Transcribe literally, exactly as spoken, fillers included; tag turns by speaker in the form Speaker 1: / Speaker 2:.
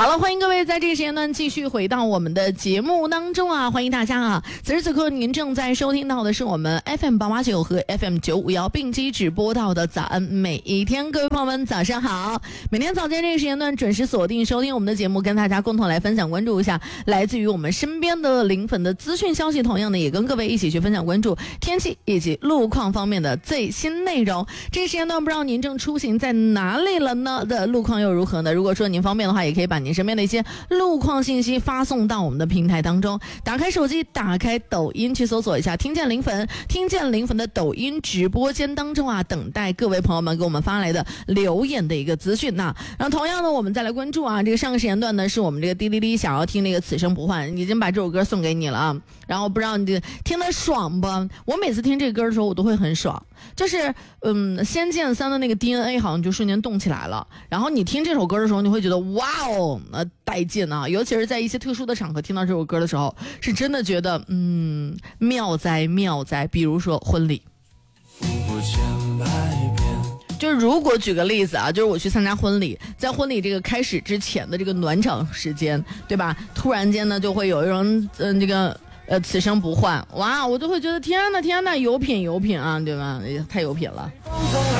Speaker 1: 好了，欢迎各位在这个时间段继续回到我们的节目当中啊！欢迎大家啊！此时此刻您正在收听到的是我们 F M 八八九和 F M 九五幺并机直播到的早安每一天，各位朋友们早上好！每天早间这个时间段准时锁定收听我们的节目，跟大家共同来分享关注一下来自于我们身边的零粉的资讯消息，同样的也跟各位一起去分享关注天气以及路况方面的最新内容。这个时间段不知道您正出行在哪里了呢？的路况又如何呢？如果说您方便的话，也可以把您身边的一些路况信息发送到我们的平台当中，打开手机，打开抖音去搜索一下听见零粉，听见零粉的抖音直播间当中啊，等待各位朋友们给我们发来的留言的一个资讯呐。然后同样的我们再来关注啊，这个上个时间段呢是我们这个滴滴滴想要听那个此生不换，已经把这首歌送给你了啊。然后不知道你听得爽不？我每次听这个歌的时候我都会很爽，就是嗯，仙剑三的那个 D N A 好像就瞬间动起来了，然后你听这首歌的时候你会觉得哇哦，呃带劲啊，尤其是在一些特殊的场合听到这首歌的时候，是真的觉得嗯妙哉妙哉。比如说婚礼，就是如果举个例子啊，就是我去参加婚礼，在婚礼这个开始之前的这个暖场时间，对吧，突然间呢就会有一种嗯、呃、这个呃此生不换，哇，我就会觉得天哪天哪，有品有品啊，对吧，太有品了。